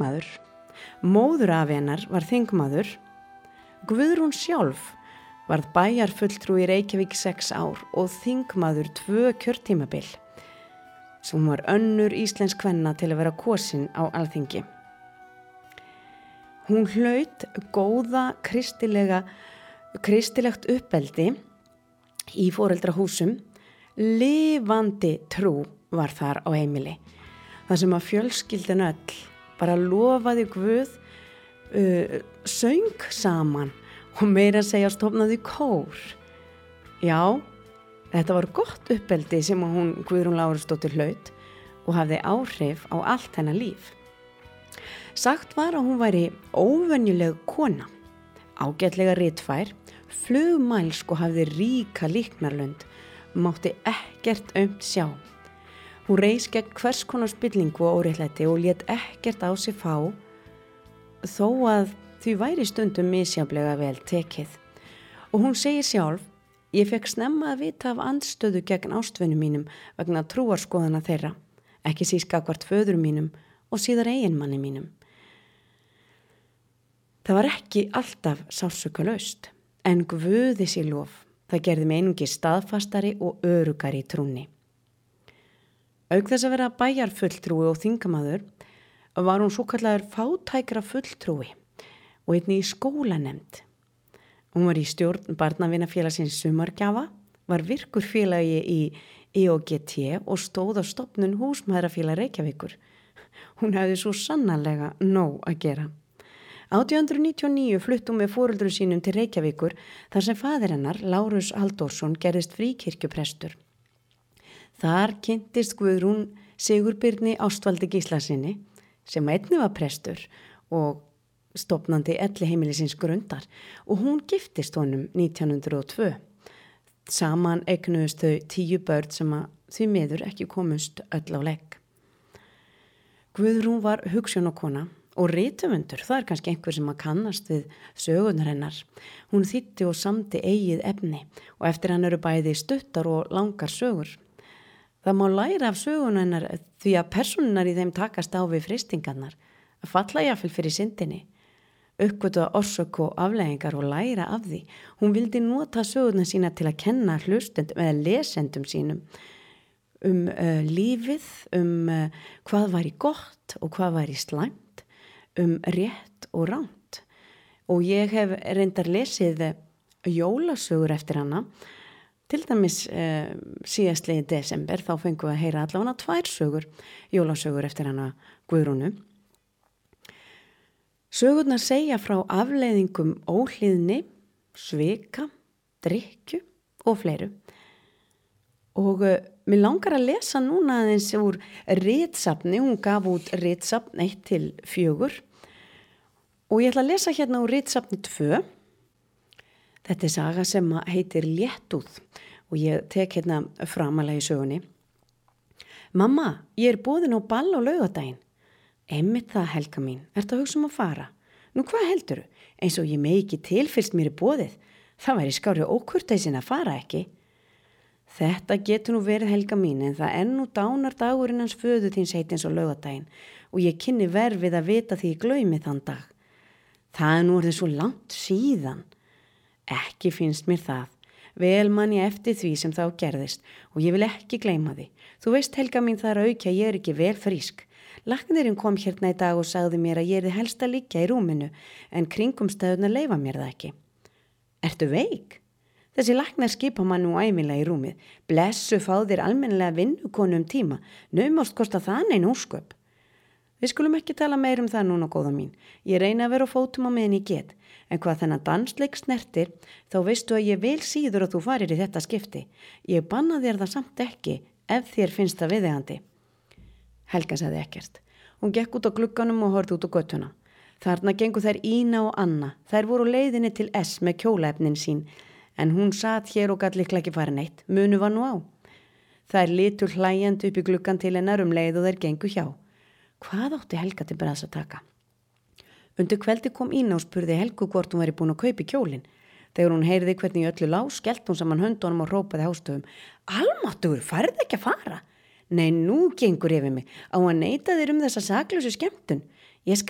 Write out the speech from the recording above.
þingmaður, móður afi hennar var þingmaður, Guðrún sjálf varð bæjarfulltrúi í Reykjavík 6 ár og þingmaður 2 kjörtímabil, sem var önnur íslensk kvenna til að vera kosin á Alþingi. Hún hlaut góða kristilegt uppeldi í foreldrahúsum, lifandi trú var þar á heimili, þar sem að fjölskyldan öll bara lofaði Guð, söng saman og meira að segja stofnaði kór. Já, þetta var gott uppeldi sem hún Guðrún Lárusdóttir hlaut og hafði áhrif á allt hennar líf. Sagt var að hún væri óvenjuleg kona, ágætlega ritfær, flugmælsk og hafði ríka líknarlund, mátti ekkert aumt sjá. Hún reis gegn hvers konar spillingu og óréttlæti og lét ekkert á sig fá, þó að því væri stundum misjafnlega vel tekið. Og hún segir sjálf, ég fekk snemma að vita af andstöðu gegn ástvinum mínum vegna trúarskoðana þeirra, ekki síst gagnvart föður mínum og síðar eiginmanni mínum. Það var ekki alltaf sársaukalaust, en Guði sé lof, það gerði mig einungis staðfastari og öruggari í trúnni. Auk þess að vera bæjarfulltrúi og þingmaður var hún svokallaður fátækra fulltrúi og einnig í skólanemnd. Hún var í stjórn barnavinafélagsins Sumargjafa, var virkur félagi í EOGT og stóð á stofnun Húsmæðrafélag Reykjavíkur. Hún hafði svo sannarlega nóg að gera. 1899 flutti hún með foreldrum sínum til Reykjavíkur þar sem faðir hennar, Lárus Halldórsson, gerðist fríkirkjuprestur. Þar kynntist Guðrún Sigurbirni Ástvaldi Gíslasyni, sem einnig var prestur og stofnandi Elliheimilisins grundar, og hún giftist honum 1902. Saman eignuðust þau 10 börn sem að því miður ekki komust öll á legg. Guðrún var hugsjónakona og rithöfundur, það kannski einhver sem að kannast við sögunar hennar. Hún þýddi og samdi eigið efni og eftir hann eru bæði stuttar og langar sögur. Það má læra af sögunar hennar því að persónunar í þeim takast á við freistingarnar, að falla jafnvel fyrir syndinni, uppgötva orsök og afleiðingar og læra af því. Hún vildi nota sögurnar sína til að kenna hlustendum eða lesendum sínum lífið, hvað væri gott og hvað væri slæmt, rétt og rangt. Og ég hef reyndar lesið jólasögur eftir hana. Til dæmis síðastliðið desember þá fengum við að heyra allavega 2 sögur, jólasögur eftir hana Guðrúnu. Sögurnar segja frá afleiðingum óhlýðni, svika, drykkju og fleiru. Og mér langar að lesa núna aðeins úr ritsafni, hún gaf út ritsafn 1-4 og ég ætla að lesa hérna úr ritsafni 2. Þetta er saga sem heitir Léttúð og ég tek hérna framalega í sögunni. Mamma, ég er boðin á ball á laugardaginn. Einmitt það, Helga mín, ertu að hugsa að fara? Nú hvað heldurðu? Eins og ég megi ekki til fyrst mér er boðið. Það væri skárri ókurteisin að fara ekki. Þetta getur nú verið, Helga mín, en það er nú dánardagurinn hans föður þíns heitins á laugardaginn og ég kynni verfið að vita því ég glaumi þann dag. Það er nú orðið svo langt síðan. Ekki finnst mér það. Vel man ég eftir því sem þá gerðist og ég vil ekki gleyma því. Þú veist, Helga mín, það er að auka, ég er ekki vel frísk. Læknirinn kom hérna í dag og sagði mér að ég er helst að liggja í rúminu en kringumstæðurnar leyfa mér það ekki. Ertu veik? Þessi læknar skipa mann nú æmilega í rúmið. Blessu fá þér almennilega vinnukonu tíma. Naumast kosta það nein ósköp. Við skulum ekki tala meir það núna, góða mín. Ég reyna að vera á fótum á meðan ég get. En hvað þennan dansleik snertir, þá veistu að ég vil síður að þú farir í þetta skipti. Ég banna þér það samt ekki, ef þér finnst það viðeigandi. Helga sagði ekkert. Hún gekk út á glugganum og horfði út á göttuna. Þarna gengu þær Ína og Anna. Þær voru á leiðinni til S með kjólaefnin sín, en hún sat hér og gat líklega ekki farin eitt. Munu var nú á. Þær litu hlæjandi upp í gluggan til hennar leið og þær gengu hjá. Hvað átti Helga til bræðs að taka? Undir kveldi kom Ína og spurði Helgu hvort hún væri búin að kaupa kjólinn. Þegar hún heyrði hvernig í öllu lá, skellt hún saman höndunum og rópaði hástöfum. Almáttugur, farðu ekki að fara? Nei, nú gengur yfir mig. Á að neita þér þessa saklausu skemmtun. Ég skal